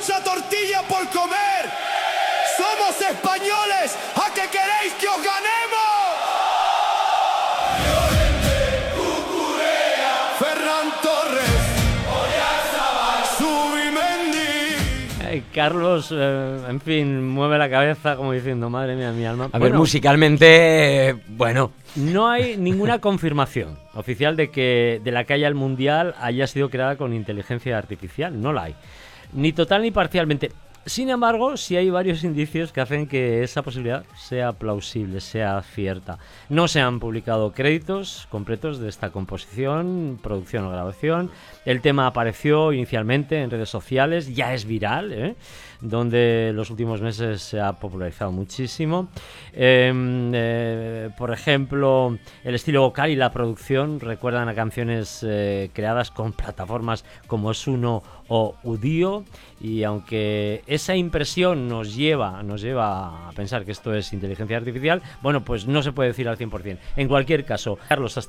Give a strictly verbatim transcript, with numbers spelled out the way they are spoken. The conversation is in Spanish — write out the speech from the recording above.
mucha tortilla por comer. Somos españoles. ¿A qué queréis que os ganemos? Ferran Torres. Carlos, eh, en fin, mueve la cabeza como diciendo, madre mía, mi alma. A bueno, ver, musicalmente, eh, bueno. No hay ninguna confirmación oficial de que de la calle al Mundial haya sido creada con inteligencia artificial. No la hay. Ni total ni parcialmente. Sin embargo, sí hay varios indicios que hacen que esa posibilidad sea plausible, sea cierta. No se han publicado créditos completos de esta composición, producción o grabación. El tema apareció inicialmente en redes sociales, ya es viral, ¿eh? Donde en los últimos meses se ha popularizado muchísimo. Eh, eh, por ejemplo, el estilo vocal y la producción recuerdan a canciones eh, creadas con plataformas como Suno o Udio, y aunque esa impresión nos lleva, nos lleva a pensar que esto es inteligencia artificial, bueno, pues no se puede decir al cien por ciento. En cualquier caso, Carlos, hasta